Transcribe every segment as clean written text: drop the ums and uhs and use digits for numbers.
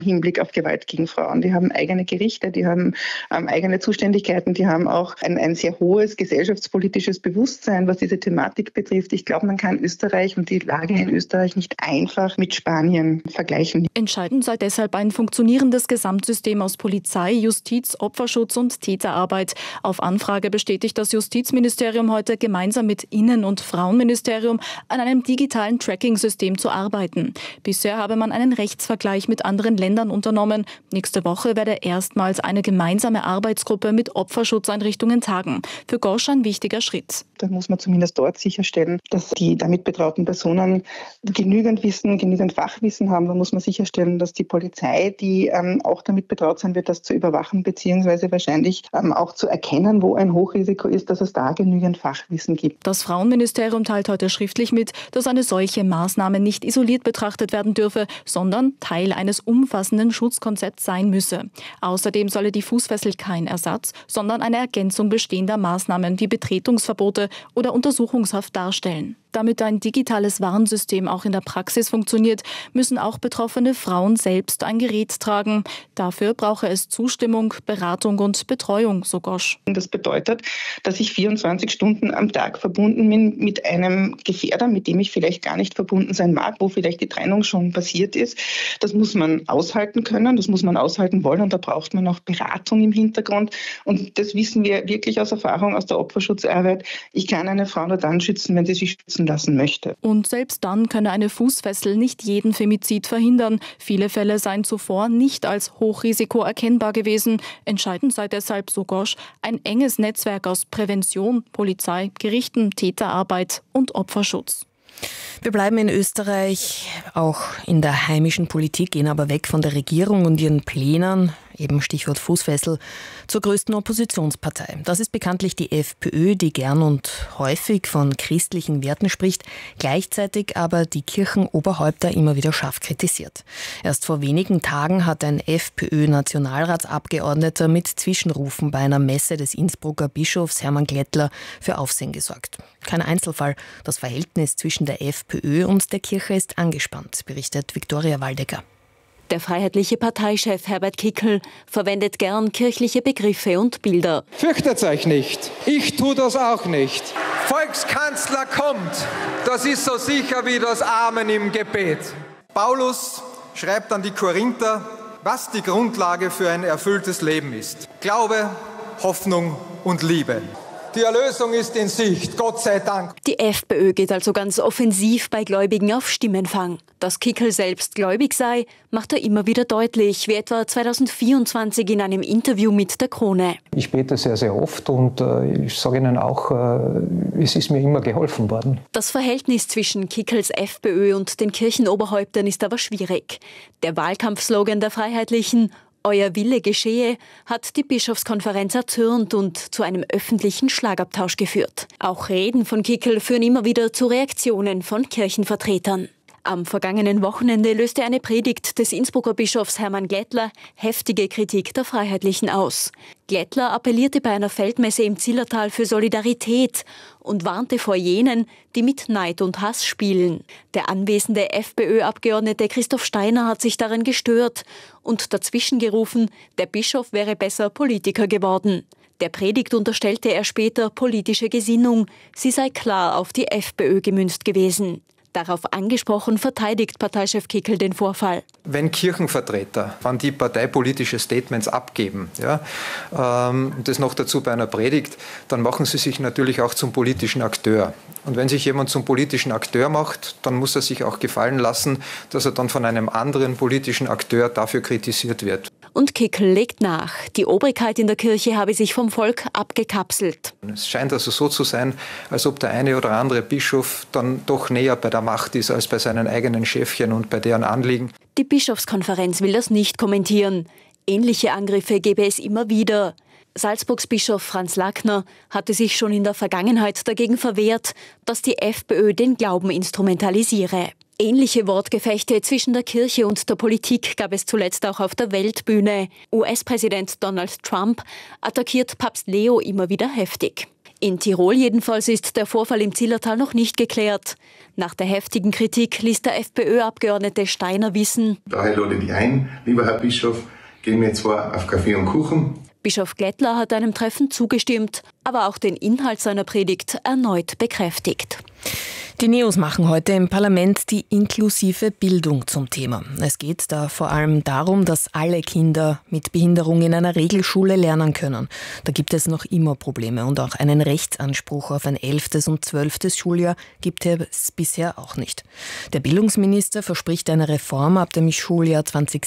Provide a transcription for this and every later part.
Hinblick auf Gewalt gegen Frauen. Die haben eigene Gerichte, die haben eigene Zuständigkeiten, die haben auch ein sehr hohes gesellschaftspolitisches Bewusstsein, was diese Thematik betrifft. Ich glaube, man kann Österreich und die Lage in Österreich nicht einfach mit Spanien vergleichen. Entscheidend sei deshalb ein funktionierendes Gesamtsystem aus Polizei, Justiz, Opferschutz und Täterarbeit. Auf Anfrage bestätigt das Justizministerium heute gemeinsam mit Innen- und Frauenministerium an einem digitalen Tracking-System zu arbeiten. Bisher habe man einen Rechtsvergleich mit anderen Ländern unternommen. Nächste Woche werde erstmals eine gemeinsame Arbeitsgruppe mit Opferschutzeinrichtungen tagen. Für Gosch ein wichtiger Schritt. Da muss man zumindest dort sicherstellen, dass die damit betrauten Personen genügend Wissen, genügend Fachwissen haben. Da muss man sicherstellen, dass die Polizei, die auch damit betraut sein wird, das zu überwachen, beziehungsweise wahrscheinlich auch zu erkennen, wo ein Hochrisiko ist, dass es da genügend Fachwissen gibt. Das Frauenministerium teilt heute schriftlich mit, dass eine solche Maßnahme nicht isoliert betrachtet werden dürfe, sondern Teil eines umfassenden Schutzkonzepts sein müsse. Außerdem solle die Fußfessel kein Ersatz, sondern eine Ergänzung bestehender Maßnahmen wie Betretungsverbote oder Untersuchungshaft darstellen. Damit ein digitales Warnsystem auch in der Praxis funktioniert, müssen auch betroffene Frauen selbst ein Gerät tragen. Dafür brauche es Zustimmung, Beratung und Betreuung, so Gosch. Das bedeutet, dass ich 24 Stunden am Tag verbunden bin mit einem Gefährder, mit dem ich vielleicht gar nicht verbunden sein mag, wo vielleicht die Trennung schon passiert ist. Das muss man aushalten können, das muss man aushalten wollen und da braucht man auch Beratung im Hintergrund. Und das wissen wir wirklich aus Erfahrung aus der Opferschutzarbeit. Ich kann eine Frau nur dann schützen, wenn sie sich schützen lassen möchte. Und selbst dann könne eine Fußfessel nicht jeden Femizid verhindern. Viele Fälle seien zuvor nicht als Hochrisiko erkennbar gewesen. Entscheidend sei deshalb, so Gosch, ein enges Netzwerk aus Prävention, Polizei, Gerichten, Täterarbeit und Opferschutz. Wir bleiben in Österreich, auch in der heimischen Politik, gehen aber weg von der Regierung und ihren Plänen, eben Stichwort Fußfessel, zur größten Oppositionspartei. Das ist bekanntlich die FPÖ, die gern und häufig von christlichen Werten spricht, gleichzeitig aber die Kirchenoberhäupter immer wieder scharf kritisiert. Erst vor wenigen Tagen hat ein FPÖ-Nationalratsabgeordneter mit Zwischenrufen bei einer Messe des Innsbrucker Bischofs Hermann Glättler für Aufsehen gesorgt. Kein Einzelfall, das Verhältnis zwischen der FPÖ und der Kirche ist angespannt, berichtet Viktoria Waldecker. Der freiheitliche Parteichef Herbert Kickl verwendet gern kirchliche Begriffe und Bilder. Fürchtet euch nicht, ich tue das auch nicht. Volkskanzler kommt, das ist so sicher wie das Amen im Gebet. Paulus schreibt an die Korinther, was die Grundlage für ein erfülltes Leben ist. Glaube, Hoffnung und Liebe. Die Erlösung ist in Sicht, Gott sei Dank. Die FPÖ geht also ganz offensiv bei Gläubigen auf Stimmenfang. Dass Kickl selbst gläubig sei, macht er immer wieder deutlich, wie etwa 2024 in einem Interview mit der Krone. Ich bete sehr, sehr oft und ich sage Ihnen auch, es ist mir immer geholfen worden. Das Verhältnis zwischen Kickls FPÖ und den Kirchenoberhäuptern ist aber schwierig. Der Wahlkampfslogan der Freiheitlichen, Euer Wille geschehe, hat die Bischofskonferenz erzürnt und zu einem öffentlichen Schlagabtausch geführt. Auch Reden von Kickl führen immer wieder zu Reaktionen von Kirchenvertretern. Am vergangenen Wochenende löste eine Predigt des Innsbrucker Bischofs Hermann Glättler heftige Kritik der Freiheitlichen aus. Glättler appellierte bei einer Feldmesse im Zillertal für Solidarität und warnte vor jenen, die mit Neid und Hass spielen. Der anwesende FPÖ-Abgeordnete Christoph Steiner hat sich daran gestört und dazwischen gerufen, der Bischof wäre besser Politiker geworden. Der Predigt unterstellte er später politische Gesinnung, sie sei klar auf die FPÖ gemünzt gewesen. Darauf angesprochen verteidigt Parteichef Kickl den Vorfall. Wenn Kirchenvertreter, wenn die parteipolitische Statements abgeben, das noch dazu bei einer Predigt, dann machen sie sich natürlich auch zum politischen Akteur. Und wenn sich jemand zum politischen Akteur macht, dann muss er sich auch gefallen lassen, dass er dann von einem anderen politischen Akteur dafür kritisiert wird. Und Kickl legt nach, die Obrigkeit in der Kirche habe sich vom Volk abgekapselt. Es scheint also so zu sein, als ob der eine oder andere Bischof dann doch näher bei der Macht ist als bei seinen eigenen Schäfchen und bei deren Anliegen. Die Bischofskonferenz will das nicht kommentieren. Ähnliche Angriffe gäbe es immer wieder. Salzburgs Bischof Franz Lackner hatte sich schon in der Vergangenheit dagegen verwehrt, dass die FPÖ den Glauben instrumentalisiere. Ähnliche Wortgefechte zwischen der Kirche und der Politik gab es zuletzt auch auf der Weltbühne. US-Präsident Donald Trump attackiert Papst Leo immer wieder heftig. In Tirol jedenfalls ist der Vorfall im Zillertal noch nicht geklärt. Nach der heftigen Kritik ließ der FPÖ-Abgeordnete Steiner wissen: Daher lade ich ein, lieber Herr Bischof, gehen wir zwar auf Kaffee und Kuchen. Bischof Glättler hat einem Treffen zugestimmt, aber auch den Inhalt seiner Predigt erneut bekräftigt. Die Neos machen heute im Parlament die inklusive Bildung zum Thema. Es geht da vor allem darum, dass alle Kinder mit Behinderung in einer Regelschule lernen können. Da gibt es noch immer Probleme und auch einen Rechtsanspruch auf ein 11. und 12. Schuljahr gibt es bisher auch nicht. Der Bildungsminister verspricht eine Reform ab dem Schuljahr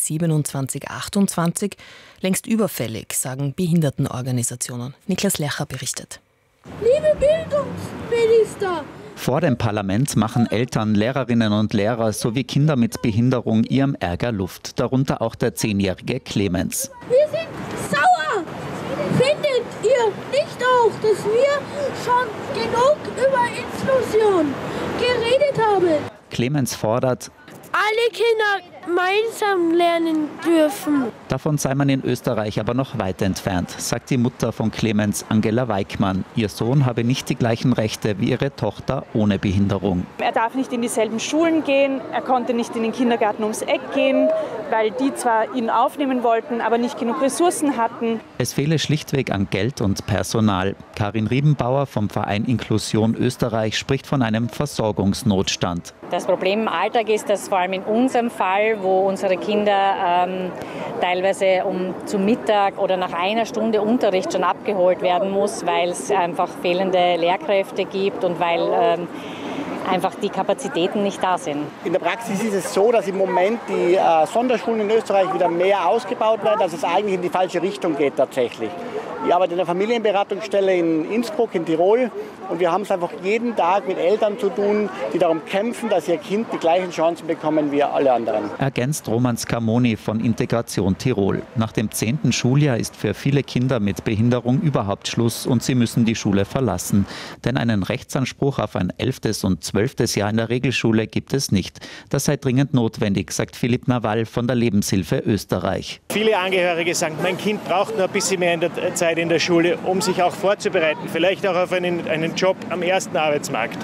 2027/28. Längst überfällig, sagen Behindertenorganisationen. Niklas Lercher berichtet. Liebe Bildungsminister! Vor dem Parlament machen Eltern, Lehrerinnen und Lehrer sowie Kinder mit Behinderung ihrem Ärger Luft. Darunter auch der 10-jährige Clemens. Wir sind sauer! Findet ihr nicht auch, dass wir schon genug über Inklusion geredet haben? Clemens fordert, alle Kinder gemeinsam lernen dürfen. Davon sei man in Österreich aber noch weit entfernt, sagt die Mutter von Clemens, Angela Weickmann. Ihr Sohn habe nicht die gleichen Rechte wie ihre Tochter ohne Behinderung. Er darf nicht in dieselben Schulen gehen, er konnte nicht in den Kindergarten ums Eck gehen, weil die zwar ihn aufnehmen wollten, aber nicht genug Ressourcen hatten. Es fehle schlichtweg an Geld und Personal. Karin Riebenbauer vom Verein Inklusion Österreich spricht von einem Versorgungsnotstand. Das Problem im Alltag ist, dass vor allem in unserem Fall, wo unsere Kinder teilweise zum Mittag oder nach einer Stunde Unterricht schon abgeholt werden muss, weil es einfach fehlende Lehrkräfte gibt und weil einfach die Kapazitäten nicht da sind. In der Praxis ist es so, dass im Moment die Sonderschulen in Österreich wieder mehr ausgebaut werden, dass es eigentlich in die falsche Richtung geht tatsächlich. Ich arbeite in einer Familienberatungsstelle in Innsbruck in Tirol und wir haben es einfach jeden Tag mit Eltern zu tun, die darum kämpfen, dass ihr Kind die gleichen Chancen bekommen wie alle anderen. Ergänzt Roman Scamoni von Integration Tirol. Nach dem 10. Schuljahr ist für viele Kinder mit Behinderung überhaupt Schluss und sie müssen die Schule verlassen. Denn einen Rechtsanspruch auf ein 11. und 12. Jahr in der Regelschule gibt es nicht. Das sei dringend notwendig, sagt Philipp Nawal von der Lebenshilfe Österreich. Viele Angehörige sagen, mein Kind braucht nur ein bisschen mehr Zeit in der Schule, um sich auch vorzubereiten, vielleicht auch auf einen Job am ersten Arbeitsmarkt.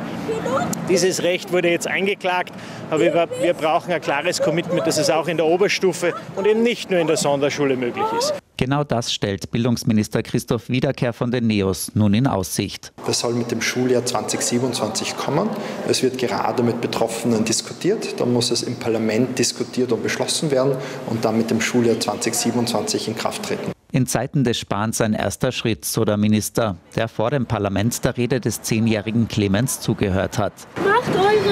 Dieses Recht wurde jetzt eingeklagt, aber wir brauchen ein klares Commitment, dass es auch in der Oberstufe und eben nicht nur in der Sonderschule möglich ist. Genau das stellt Bildungsminister Christoph Wiederkehr von den Neos nun in Aussicht. Das soll mit dem Schuljahr 2027 kommen. Es wird gerade mit Betroffenen diskutiert. Dann muss es im Parlament diskutiert und beschlossen werden und dann mit dem Schuljahr 2027 in Kraft treten. In Zeiten des Sparens ein erster Schritt, so der Minister, der vor dem Parlament der Rede des 10-jährigen Clemens zugehört hat. Macht eure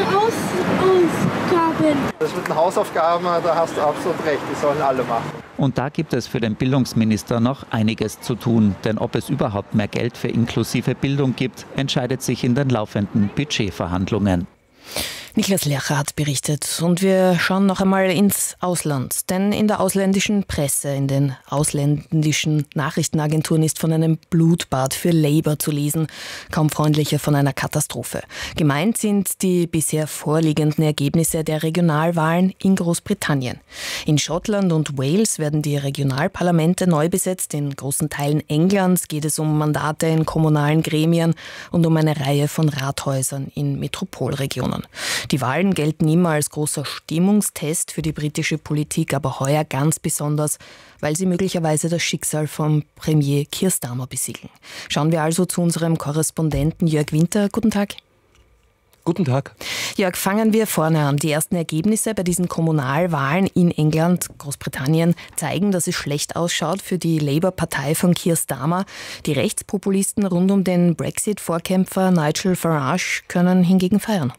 Hausaufgaben. Das mit den Hausaufgaben, da hast du absolut recht, die sollen alle machen. Und da gibt es für den Bildungsminister noch einiges zu tun. Denn ob es überhaupt mehr Geld für inklusive Bildung gibt, entscheidet sich in den laufenden Budgetverhandlungen. Niklas Lercher hat berichtet und wir schauen noch einmal ins Ausland. Denn in der ausländischen Presse, in den ausländischen Nachrichtenagenturen ist von einem Blutbad für Labour zu lesen, kaum freundlicher von einer Katastrophe. Gemeint sind die bisher vorliegenden Ergebnisse der Regionalwahlen in Großbritannien. In Schottland und Wales werden die Regionalparlamente neu besetzt. In großen Teilen Englands geht es um Mandate in kommunalen Gremien und um eine Reihe von Rathäusern in Metropolregionen. Die Wahlen gelten immer als großer Stimmungstest für die britische Politik, aber heuer ganz besonders, weil sie möglicherweise das Schicksal vom Premier Keir Starmer besiegeln. Schauen wir also zu unserem Korrespondenten Jörg Winter. Guten Tag. Guten Tag. Jörg, fangen wir vorne an. Die ersten Ergebnisse bei diesen Kommunalwahlen in England, Großbritannien zeigen, dass es schlecht ausschaut für die Labour-Partei von Keir Starmer. Die Rechtspopulisten rund um den Brexit-Vorkämpfer Nigel Farage können hingegen feiern.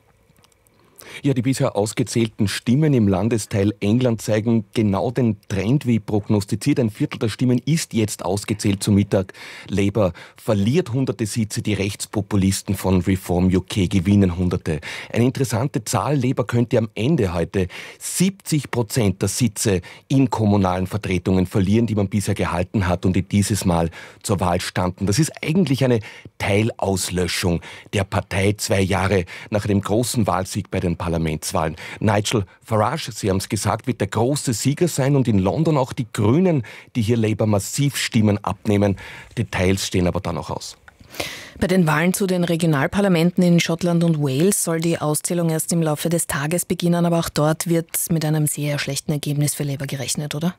Ja, die bisher ausgezählten Stimmen im Landesteil England zeigen genau den Trend wie prognostiziert. Ein Viertel der Stimmen ist jetzt ausgezählt zum Mittag. Labour verliert hunderte Sitze, die Rechtspopulisten von Reform UK gewinnen hunderte. Eine interessante Zahl, Labour könnte am Ende heute 70% der Sitze in kommunalen Vertretungen verlieren, die man bisher gehalten hat und die dieses Mal zur Wahl standen. Das ist eigentlich eine Teilauslöschung der Partei 2 Jahre nach dem großen Wahlsieg bei den Parlamentswahlen. Nigel Farage, Sie haben es gesagt, wird der große Sieger sein und in London auch die Grünen, die hier Labour massiv Stimmen abnehmen. Details stehen aber da noch aus. Bei den Wahlen zu den Regionalparlamenten in Schottland und Wales soll die Auszählung erst im Laufe des Tages beginnen, aber auch dort wird mit einem sehr schlechten Ergebnis für Labour gerechnet, oder?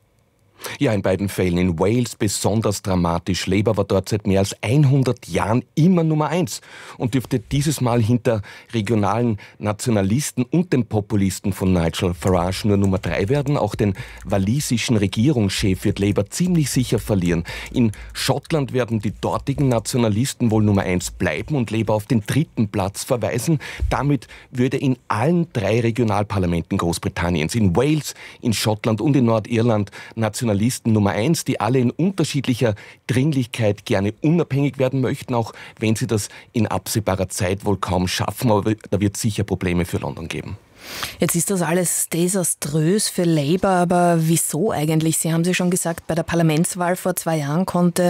Ja, in beiden Fällen. In Wales besonders dramatisch. Labour war dort seit mehr als 100 Jahren immer Nummer 1 und dürfte dieses Mal hinter regionalen Nationalisten und dem Populisten von Nigel Farage nur Nummer 3 werden. Auch den walisischen Regierungschef wird Labour ziemlich sicher verlieren. In Schottland werden die dortigen Nationalisten wohl Nummer 1 bleiben und Labour auf den 3. Platz verweisen. Damit würde in allen 3 Regionalparlamenten Großbritanniens, in Wales, in Schottland und in Nordirland, Nationalisten Nummer 1, die alle in unterschiedlicher Dringlichkeit gerne unabhängig werden möchten, auch wenn sie das in absehbarer Zeit wohl kaum schaffen, aber da wird es sicher Probleme für London geben. Jetzt ist das alles desaströs für Labour, aber wieso eigentlich? Sie haben ja schon gesagt, bei der Parlamentswahl vor 2 Jahren konnte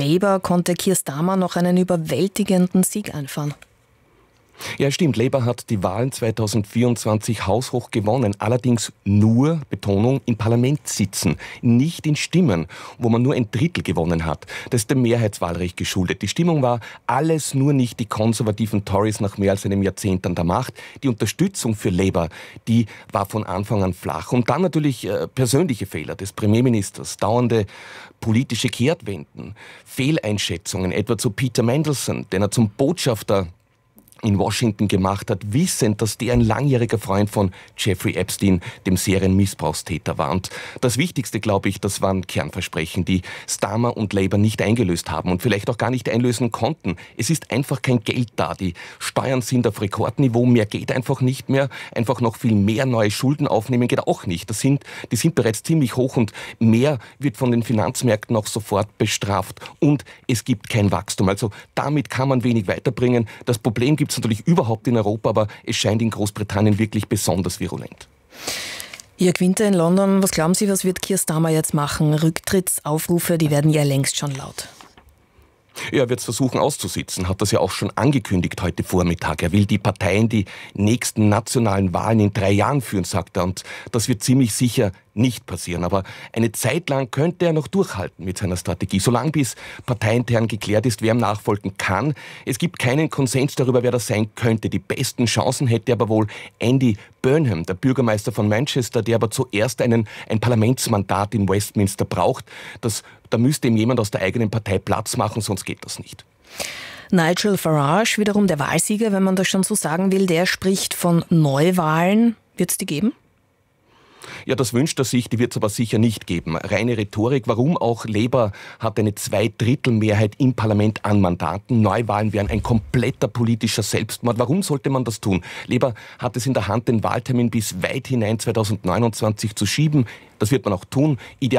Keir Starmer noch einen überwältigenden Sieg einfahren. Ja, stimmt. Labour hat die Wahlen 2024 haushoch gewonnen. Allerdings nur, Betonung, in Parlamentssitzen, nicht in Stimmen, wo man nur ein Drittel gewonnen hat. Das ist dem Mehrheitswahlrecht geschuldet. Die Stimmung war alles, nur nicht die konservativen Tories nach mehr als einem Jahrzehnt an der Macht. Die Unterstützung für Labour, die war von Anfang an flach. Und dann natürlich persönliche Fehler des Premierministers, dauernde politische Kehrtwenden, Fehleinschätzungen, etwa zu Peter Mandelson, den er zum Botschafter in Washington gemacht hat, wissend, dass der ein langjähriger Freund von Jeffrey Epstein, dem Serienmissbrauchstäter, war. Und das Wichtigste, glaube ich, das waren Kernversprechen, die Starmer und Labour nicht eingelöst haben und vielleicht auch gar nicht einlösen konnten. Es ist einfach kein Geld da. Die Steuern sind auf Rekordniveau, mehr geht einfach nicht mehr. Einfach noch viel mehr neue Schulden aufnehmen geht auch nicht. Die sind bereits ziemlich hoch und mehr wird von den Finanzmärkten auch sofort bestraft. Und es gibt kein Wachstum. Also damit kann man wenig weiterbringen. Das Problem gibt es natürlich überhaupt in Europa, aber es scheint in Großbritannien wirklich besonders virulent. Jörg Winter in London, was glauben Sie, was wird Keir Starmer jetzt machen? Rücktrittsaufrufe, die werden ja längst schon laut. Er wird es versuchen auszusitzen, hat das ja auch schon angekündigt heute Vormittag. Er will die Partei in die nächsten nationalen Wahlen in 3 Jahren führen, sagt er. Und das wird ziemlich sicher nicht passieren. Aber eine Zeit lang könnte er noch durchhalten mit seiner Strategie, solange bis parteiintern geklärt ist, wer ihm nachfolgen kann. Es gibt keinen Konsens darüber, wer das sein könnte. Die besten Chancen hätte aber wohl Andy Burnham, der Bürgermeister von Manchester, der aber zuerst ein Parlamentsmandat in Westminster braucht. Da müsste ihm jemand aus der eigenen Partei Platz machen, sonst geht das nicht. Nigel Farage, wiederum der Wahlsieger, wenn man das schon so sagen will, der spricht von Neuwahlen. Wird es die geben? Ja, das wünscht er sich, die wird es aber sicher nicht geben. Reine Rhetorik, warum auch? Labour hat eine 2/3 im Parlament an Mandaten. Neuwahlen wären ein kompletter politischer Selbstmord. Warum sollte man das tun? Labour hat es in der Hand, den Wahltermin bis weit hinein 2029 zu schieben. Das wird man auch tun.